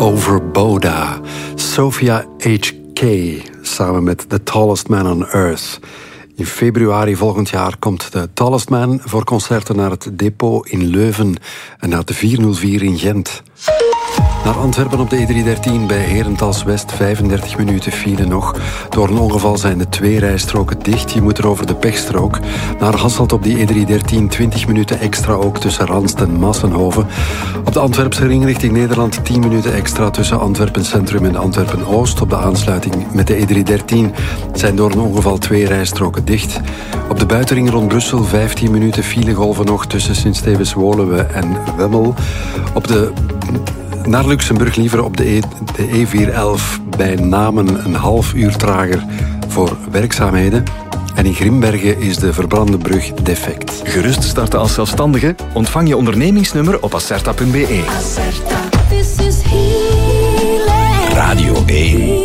Overboda. Sophia H.K. samen met The Tallest Man on Earth. In februari volgend jaar komt The Tallest Man voor concerten naar het Depot in Leuven en naar de 404 in Gent. Naar Antwerpen op de E313 bij Herentals West 35 minuten file nog. Door een ongeval zijn de 2 rijstroken dicht. Je moet er over de pechstrook. Naar Hasselt op die E313 20 minuten extra ook tussen Ranst en Massenhoven. Op de Antwerpse ring richting Nederland 10 minuten extra tussen Antwerpen Centrum en Antwerpen Oost. Op de aansluiting met de E313 zijn door een ongeval 2 rijstroken dicht. Op de buitenring rond Brussel 15 minuten filegolven nog tussen Sint-Stevens-Woluwe en Wemmel. Op de naar Luxemburg liever op de E411 bij Namen een half uur trager voor werkzaamheden. En in Grimbergen is de verbrande brug defect. Gerust starten als zelfstandige? Ontvang je ondernemingsnummer op acerta.be. Radio 1.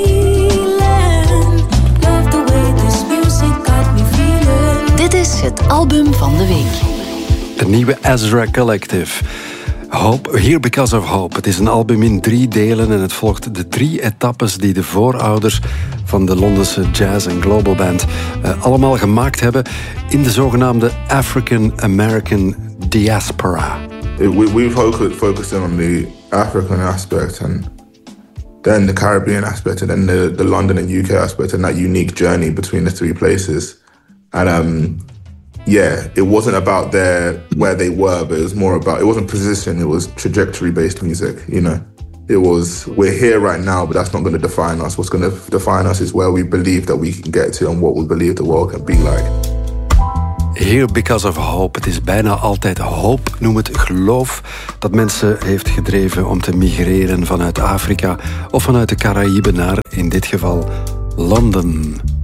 Dit is het album van de week. De nieuwe Ezra Collective. Hope, Here Because of Hope. Het is een album in 3 delen en het volgt de 3 etappes die de voorouders van de Londense jazz- en global band allemaal gemaakt hebben in de zogenaamde African-American diaspora. We focused on the African aspect and then the Caribbean aspect and then the London and UK aspect and that unique journey between the 3 places. And it wasn't about where they were, but it was more about, it wasn't position, it was trajectory-based music, you know. It was, we're here right now, but that's not going to define us. What's going to define us is where we believe that we can get to and what we believe the world can be like. Here Because of Hope. Het is bijna altijd hoop, noem het geloof, dat mensen heeft gedreven om te migreren vanuit Afrika of vanuit de Caraïben naar, in dit geval, Londen.